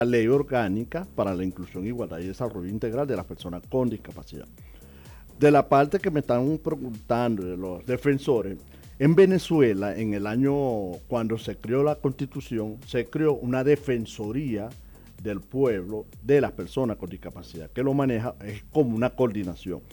ley orgánica para la inclusión, igualdad y desarrollo integral de las personas con discapacidad. De la parte que me están preguntando de los defensores, en Venezuela, en el año cuando se creó la Constitución, se creó una defensoría del pueblo de las personas con discapacidad, que lo maneja es como una coordinación.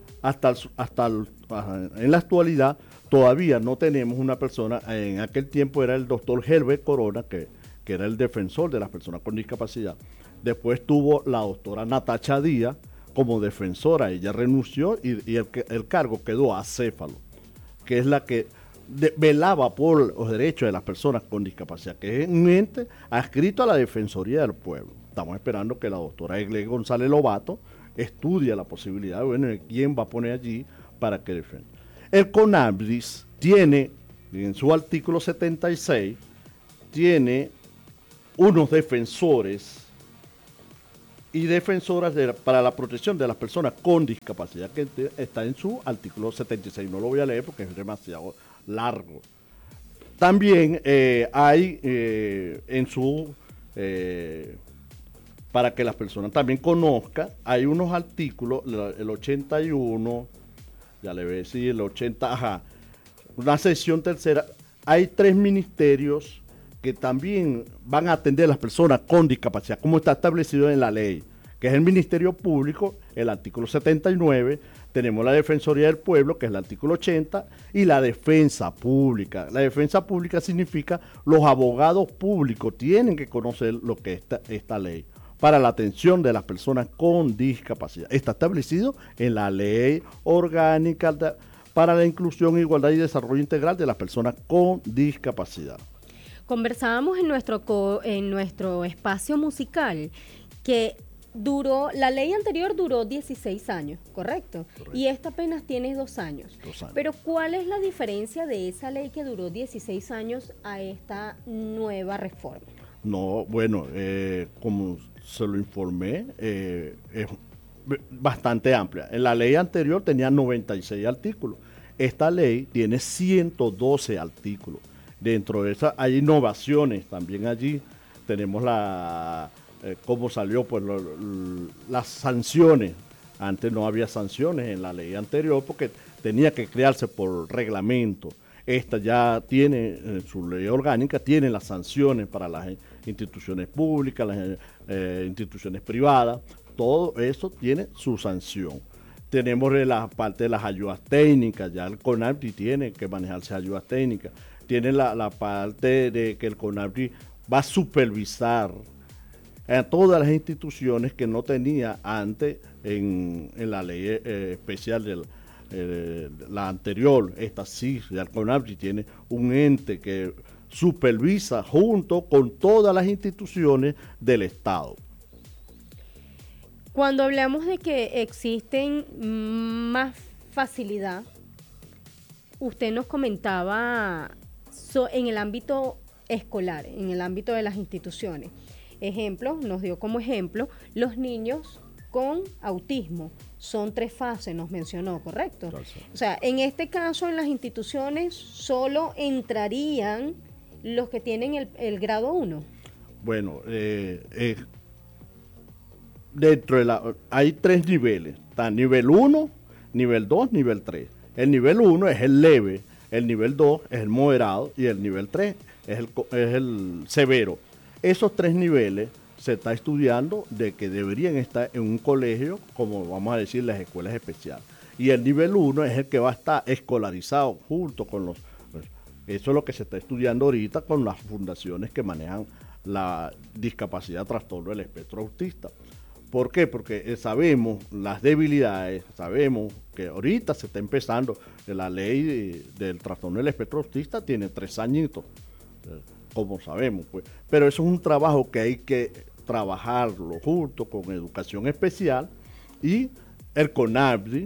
En la actualidad todavía no tenemos una persona, en aquel tiempo era el doctor Herbert Corona, que era el defensor de las personas con discapacidad. Después tuvo la doctora Natacha Díaz como defensora, ella renunció y el cargo quedó a Céfalo, que es la que velaba por los derechos de las personas con discapacidad, que es un ente adscrito a la Defensoría del Pueblo. Estamos esperando que la doctora Egle González Lobato estudie la posibilidad, bueno, de quién va a poner allí para que defienda. El CONADIS tiene, en su artículo 76, tiene unos defensores y defensoras para la protección de las personas con discapacidad, que está en su artículo 76. No lo voy a leer porque es demasiado largo. También hay en su, para que las personas también conozcan, hay unos artículos, el 81, ya le voy a decir, el 80, ajá, una sección tercera, hay 3 ministerios que también van a atender a las personas con discapacidad, como está establecido en la ley, que es el Ministerio Público, el artículo 79, tenemos la Defensoría del Pueblo, que es el artículo 80, y la Defensa Pública. La Defensa Pública significa los abogados públicos tienen que conocer lo que es esta ley para la atención de las personas con discapacidad. Está establecido en la Ley Orgánica para la Inclusión, Igualdad y Desarrollo Integral de las personas con discapacidad. Conversábamos en nuestro espacio musical que la ley anterior duró 16 años, ¿correcto? Y esta apenas tiene 2 años. 2 años. Pero ¿cuál es la diferencia de esa ley que duró 16 años a esta nueva reforma? No, bueno, como se lo informé, es bastante amplia. En la ley anterior tenía 96 artículos. Esta ley tiene 112 artículos. Dentro de esa hay innovaciones también allí. Tenemos cómo salió pues las sanciones. Antes no había sanciones en la ley anterior porque tenía que crearse por reglamento. Esta ya tiene, su ley orgánica, tiene las sanciones para las instituciones públicas, las instituciones privadas. Todo eso tiene su sanción. Tenemos la parte de las ayudas técnicas, ya el CONADIS tiene que manejarse ayudas técnicas. Tiene la parte de que el CONADIS va a supervisar a todas las instituciones que no tenía antes en la ley especial la anterior. Esta sí, el CONADIS tiene un ente que supervisa junto con todas las instituciones del Estado. Cuando hablamos de que existen más facilidad, usted nos comentaba en el ámbito escolar, en el ámbito de las instituciones. Ejemplo, nos dio como ejemplo los niños con autismo. Son 3 fases, nos mencionó, ¿correcto? O sea, en este caso, en las instituciones solo entrarían los que tienen el grado 1. Bueno, dentro de hay 3 niveles. Está nivel 1, nivel 2, nivel 3. El nivel 1 es el leve, el nivel 2 es el moderado y el nivel 3 es el severo. Esos 3 niveles se está estudiando de que deberían estar en un colegio, como vamos a decir, las escuelas especiales. Y el nivel 1 es el que va a estar escolarizado junto con los... Eso es lo que se está estudiando ahorita con las fundaciones que manejan la discapacidad, trastorno del espectro autista. ¿Por qué? Porque sabemos las debilidades, sabemos que ahorita se está empezando, la ley del trastorno del espectro autista tiene 3 añitos, como sabemos, pues. Pero eso es un trabajo que hay que trabajarlo junto con educación especial y el CONADIS,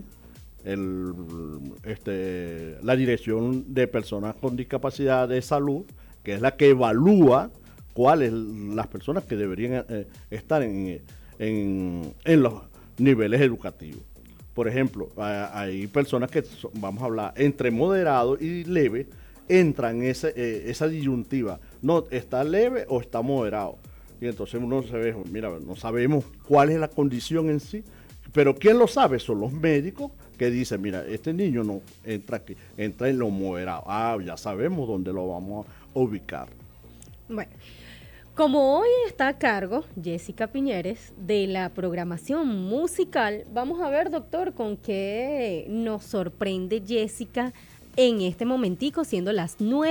la Dirección de Personas con Discapacidad de Salud, que es la que evalúa cuáles las personas que deberían estar en los niveles educativos. Por ejemplo, hay personas que, vamos a hablar, entre moderado y leve, entran en esa disyuntiva. No, ¿está leve o está moderado? Y entonces uno se ve, mira, no sabemos cuál es la condición en sí, pero ¿quién lo sabe? Son los médicos que dicen, mira, este niño no entra aquí, entra en lo moderado. Ah, ya sabemos dónde lo vamos a ubicar. Bueno, como hoy está a cargo Jessica Piñeres de la programación musical, vamos a ver, doctor, con qué nos sorprende Jessica en este momentico, siendo las 9.